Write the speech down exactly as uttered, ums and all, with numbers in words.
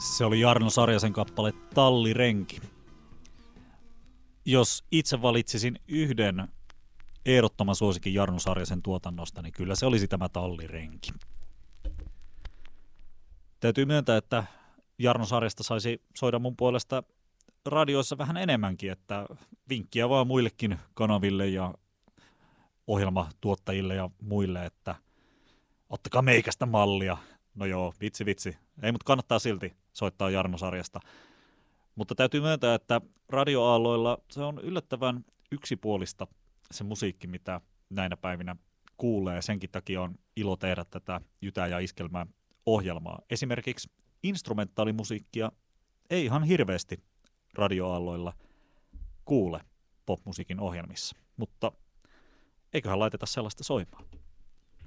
Se oli Jarno Sarjasen kappale Tallirenki. Jos itse valitsisin yhden ehdottoman suosikin Jarno Sarjasen tuotannosta, niin kyllä se olisi tämä Tallirenki. Täytyy myöntää, että Jarno Sarjasta saisi soida mun puolesta radioissa vähän enemmänkin, että vinkkiä vaan muillekin kanaville ja ohjelmatuottajille ja muille, että ottakaa meikästä mallia. No joo, vitsi vitsi. Ei, mutta kannattaa silti soittaa Jarno Sarjasta. Mutta täytyy myöntää, että radioaalloilla se on yllättävän yksipuolista se musiikki, mitä näinä päivinä kuulee. Senkin takia on ilo tehdä tätä Jytää ja Iskelmää ohjelmaa. Esimerkiksi instrumentaalimusiikkia ei ihan hirveästi radioaalloilla kuule popmusiikin ohjelmissa, mutta eiköhän laiteta sellaista soimaan.